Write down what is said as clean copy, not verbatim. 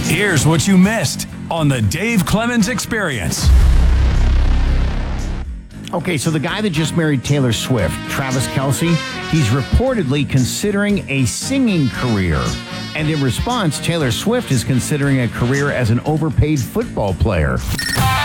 Here's what you missed on the Dave Clemens Experience. Okay, so the guy that just married Taylor Swift, Travis Kelce, he's reportedly considering a singing career. And in response, Taylor Swift is considering a career as an overpaid football player.